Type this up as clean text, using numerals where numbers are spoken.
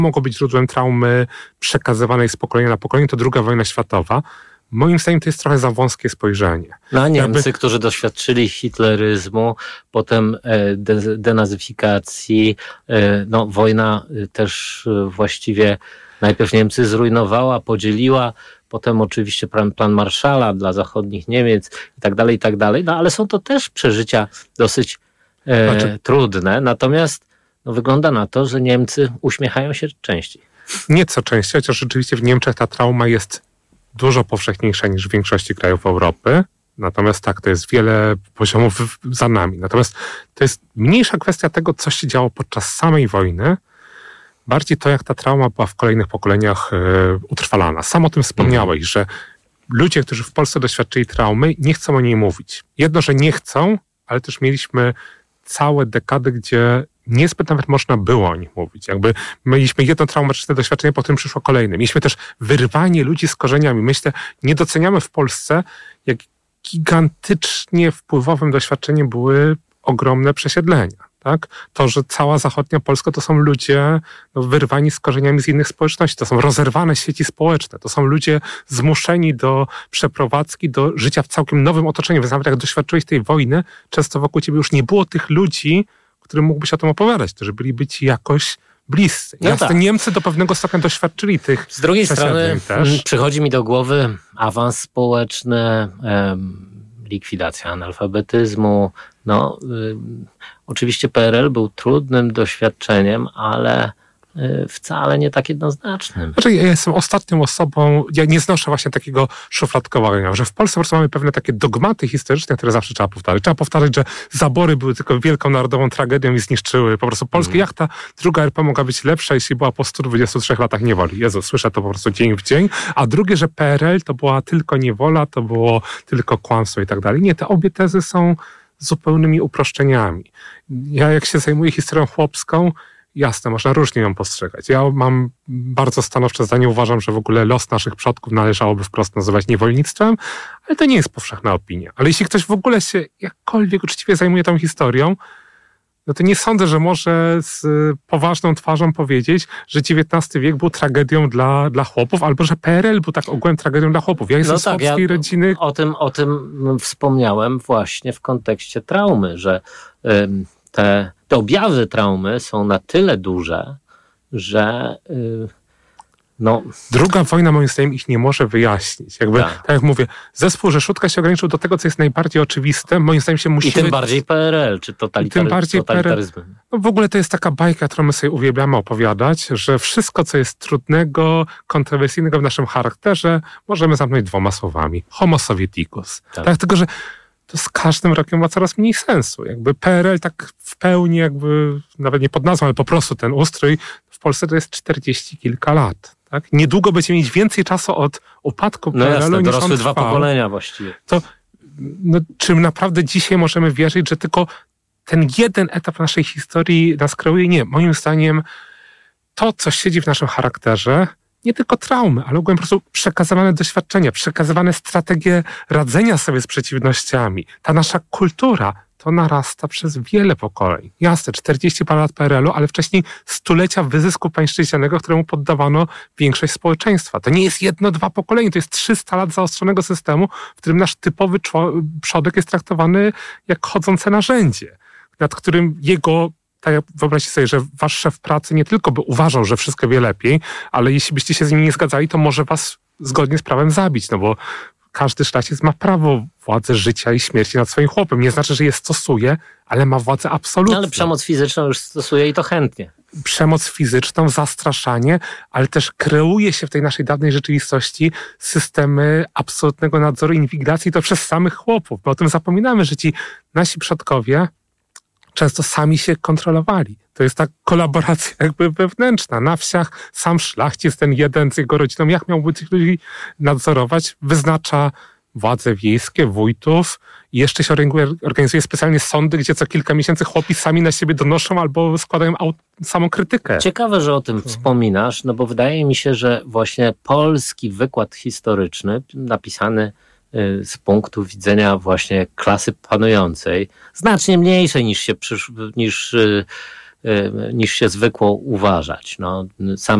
mogło być źródłem traumy przekazywanej z pokolenia na pokolenie, to II wojna światowa. Moim zdaniem to jest trochę za wąskie spojrzenie. Na Niemcy, którzy doświadczyli hitleryzmu, potem denazyfikacji, wojna też właściwie najpierw Niemcy zrujnowała, podzieliła, potem oczywiście plan Marszala dla zachodnich Niemiec i tak dalej, ale są to też przeżycia dosyć trudne, natomiast wygląda na to, że Niemcy uśmiechają się częściej. Nieco częściej, chociaż rzeczywiście w Niemczech ta trauma jest dużo powszechniejsza niż w większości krajów Europy. Natomiast tak, to jest wiele poziomów za nami. Natomiast to jest mniejsza kwestia tego, co się działo podczas samej wojny, bardziej to, jak ta trauma była w kolejnych pokoleniach utrwalana. Sam o tym wspomniałeś, że ludzie, którzy w Polsce doświadczyli traumy, nie chcą o niej mówić. Jedno, że nie chcą, ale też mieliśmy całe dekady, gdzie niezbyt nawet można było o nich mówić. Jakby mieliśmy jedno traumatyczne doświadczenie, po którym przyszło kolejne. Mieliśmy też wyrwanie ludzi z korzeniami. Myślę, nie doceniamy w Polsce, jak gigantycznie wpływowym doświadczeniem były ogromne przesiedlenia. Tak? To, że cała zachodnia Polska to są ludzie wyrwani z korzeniami z innych społeczności, to są rozerwane sieci społeczne, to są ludzie zmuszeni do przeprowadzki, do życia w całkiem nowym otoczeniu. Więc nawet jak doświadczyłeś tej wojny, często wokół ciebie już nie było tych ludzi, którym mógłbyś o tym opowiadać, którzy byliby ci jakoś bliscy. Tak. Niemcy do pewnego stopnia doświadczyli tych. Z drugiej strony też przychodzi mi do głowy awans społeczny, likwidacja analfabetyzmu. Oczywiście PRL był trudnym doświadczeniem, ale wcale nie tak jednoznacznym. Znaczy, ja jestem ostatnią osobą, ja nie znoszę właśnie takiego szufladkowania, że w Polsce po prostu mamy pewne takie dogmaty historyczne, które zawsze trzeba powtarzać. Trzeba powtarzać, że zabory były tylko wielką narodową tragedią i zniszczyły po prostu Polskę. Jak ta druga RP mogła być lepsza, jeśli była po 123 latach niewoli? Jezu, słyszę to po prostu dzień w dzień. A drugie, że PRL to była tylko niewola, to było tylko kłamstwo i tak dalej. Nie, te obie tezy są zupełnymi uproszczeniami. Ja jak się zajmuję historią chłopską, jasne, można różnie ją postrzegać. Ja mam bardzo stanowcze zdanie, uważam, że w ogóle los naszych przodków należałoby wprost nazywać niewolnictwem, ale to nie jest powszechna opinia. Ale jeśli ktoś w ogóle się jakkolwiek uczciwie zajmuje tą historią, no to nie sądzę, że może z poważną twarzą powiedzieć, że XIX wiek był tragedią dla chłopów, albo że PRL był tak ogółem tragedią dla chłopów. Ja jestem z chłopskiej rodziny. O tym wspomniałem właśnie w kontekście traumy, że te objawy traumy są na tyle duże, że Druga wojna moim zdaniem ich nie może wyjaśnić. Tak jak mówię, zespół Rzeszutka się ograniczył do tego, co jest najbardziej oczywiste. Moim zdaniem się musimy... I tym bardziej PRL, czy totalitaryzm. W ogóle to jest taka bajka, którą my sobie uwielbiamy opowiadać, że wszystko, co jest trudnego, kontrowersyjnego w naszym charakterze, możemy zamknąć dwoma słowami. Homo sovieticus. Tak, tylko że to z każdym rokiem ma coraz mniej sensu. PRL tak w pełni nawet nie pod nazwą, ale po prostu ten ustrój w Polsce to jest 40 kilka lat. Tak? Niedługo będziemy mieć więcej czasu od upadku PRL-u niż on dorosły dwa pokolenia właściwie. To czym naprawdę dzisiaj możemy wierzyć, że tylko ten jeden etap naszej historii nas kreuje? Nie. Moim zdaniem to, co siedzi w naszym charakterze, nie tylko traumy, ale ogólnie po prostu przekazywane doświadczenia, przekazywane strategie radzenia sobie z przeciwnościami. Ta nasza kultura, to narasta przez wiele pokoleń. Jasne, 40 parę lat PRL-u, ale wcześniej stulecia wyzysku pańszczyźnianego, któremu poddawano większość społeczeństwa. To nie jest jedno, dwa pokolenie, to jest 300 lat zaostrzonego systemu, w którym nasz typowy przodek jest traktowany jak chodzące narzędzie, nad którym jego... Tak, wyobraźcie sobie, że wasz szef pracy nie tylko by uważał, że wszystko wie lepiej, ale jeśli byście się z nim nie zgadzali, to może was zgodnie z prawem zabić, bo każdy szlachcic ma prawo władzy życia i śmierci nad swoim chłopem. Nie znaczy, że je stosuje, ale ma władzę absolutną. Ale przemoc fizyczną już stosuje i to chętnie. Przemoc fizyczną, zastraszanie, ale też kreuje się w tej naszej dawnej rzeczywistości systemy absolutnego nadzoru, inwigilacji, to przez samych chłopów. My o tym zapominamy, że ci nasi przodkowie często sami się kontrolowali. To jest ta kolaboracja wewnętrzna. Na wsiach sam szlachcic, ten jeden z jego rodziną, jak miałby tych ludzi nadzorować, wyznacza władze wiejskie, wójtów i jeszcze się organizuje specjalnie sądy, gdzie co kilka miesięcy chłopi sami na siebie donoszą albo składają samą krytykę. Ciekawe, że o tym wspominasz, bo wydaje mi się, że właśnie polski wykład historyczny napisany z punktu widzenia właśnie klasy panującej, znacznie mniejszej niż niż się zwykło uważać. No, sam